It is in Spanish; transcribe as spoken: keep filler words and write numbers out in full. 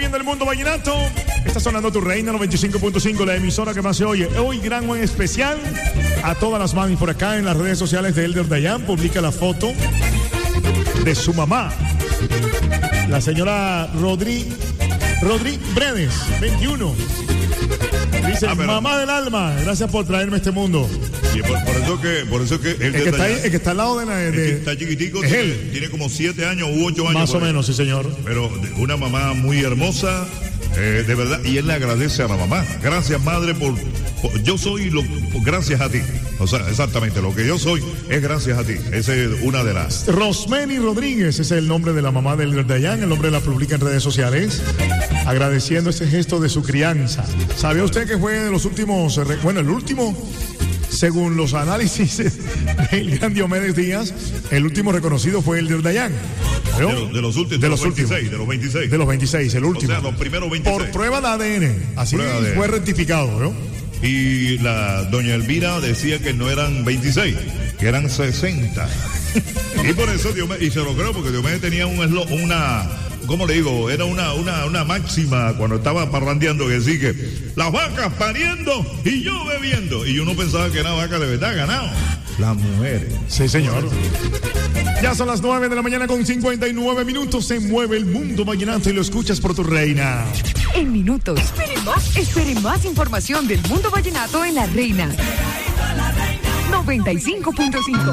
moviendo el mundo vallenato. Está sonando Tu Reina noventa y cinco punto cinco, la emisora que más se oye. Hoy gran buen especial a todas las mamis por acá en las redes sociales de Elder Dayan. Publica la foto de su mamá, la señora Rodri, Rodri Bredes, veintiuno. Dice, ah, mamá del alma, gracias por traerme a este mundo. Y por, por eso que, por eso que el, que está ahí, el que está al lado de la de, el que está chiquitico, es tiene, él. tiene como siete años u ocho años. Más o menos, sí, señor. Pero una mamá muy hermosa, eh, de verdad, y él le agradece a la mamá. Gracias, madre, por, por yo soy lo, por, gracias a ti. O sea, exactamente, lo que yo soy es gracias a ti. Esa es una de las. Rosmeni Rodríguez es el nombre de la mamá del Dayan, el nombre la publica en redes sociales, agradeciendo ese gesto de su crianza. ¿Sabía usted que fue de los últimos, bueno, el último, según los análisis del gran Diomedes Díaz, el último reconocido fue el del Dayan? De, lo, de los últimos, de, de los, los veintiséis, últimos, de los veintiséis. De los veintiséis, el último. O sea, los primeros veintiséis. Por prueba de A D N, así fue A D N. Rectificado, ¿no? Y la doña Elvira decía que no eran veintiséis, que eran sesenta. Y por eso Diomedes, y se lo creo, porque Diomedes tenía un una, ¿cómo le digo? Era una, una, una máxima cuando estaba parrandeando, que decía que las vacas pariendo y yo bebiendo. Y uno pensaba que era vaca de verdad, ganado. Las mujeres. Sí, señor. Ya son las nueve de la mañana con cincuenta y nueve minutos. Se mueve el mundo vallenato y lo escuchas por Tu Reina. En minutos. Espere más, espere más información del mundo vallenato en La Reina. noventa y cinco punto cinco.